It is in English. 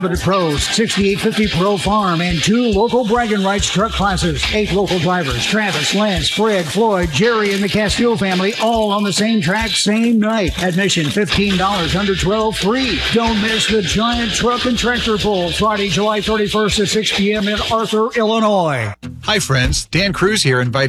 Pros, 6850 Pro Farm, and 2 local bragging rights truck classes. 8 local drivers, Travis, Lance, Fred, Floyd, Jerry, and the Castile family, all on the same track, same night. Admission $15, under 12 free. Don't miss the giant truck and tractor pull, Friday, July 31st at 6 p.m. in Arthur, Illinois. Hi, friends. Dan Cruz here, inviting